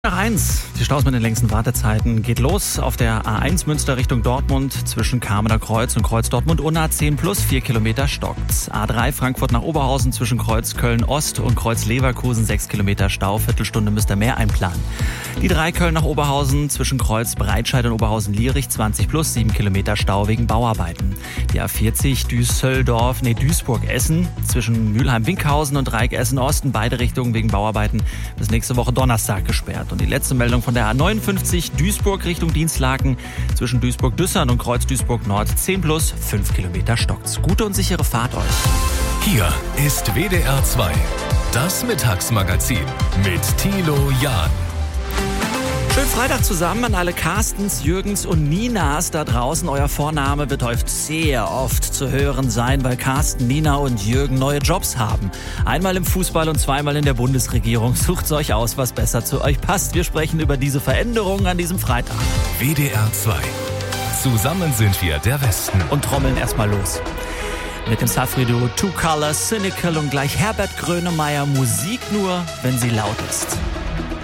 Nach 1. Die Staus mit den längsten Wartezeiten geht los auf der A1 Münster Richtung Dortmund zwischen Kamener Kreuz und Kreuz Dortmund-Unna 10 plus 4 Kilometer stockt's. A3 Frankfurt nach Oberhausen zwischen Kreuz Köln-Ost und Kreuz Leverkusen 6 Kilometer Stau, Viertelstunde müsst ihr mehr einplanen. Die 3 Köln nach Oberhausen zwischen Kreuz Breitscheid und Oberhausen-Lierich 20 plus 7 Kilometer Stau wegen Bauarbeiten. Die A40 Duisburg-Essen zwischen Mülheim-Winkhausen und Dreieck Essen-Osten beide Richtungen wegen Bauarbeiten bis nächste Woche Donnerstag gesperrt. Und die letzte Meldung von der A59 Duisburg Richtung Dienstlaken zwischen Duisburg-Düssern und Kreuz Duisburg-Nord 10 plus 5 Kilometer stockt's. Gute und sichere Fahrt euch. Hier ist WDR 2, das Mittagsmagazin mit Thilo Jahn. Schönen Freitag zusammen an alle Carstens, Jürgens und Ninas da draußen. Euer Vorname wird heute sehr oft zu hören sein, weil Carsten, Nina und Jürgen neue Jobs haben. Einmal im Fußball und zweimal in der Bundesregierung. Sucht euch aus, was besser zu euch passt. Wir sprechen über diese Veränderungen an diesem Freitag. WDR 2. Zusammen sind wir der Westen. Und trommeln erstmal los. Mit dem Safri-Duo Two Colors, Cynical und gleich Herbert Grönemeyer. Musik nur, wenn sie laut ist.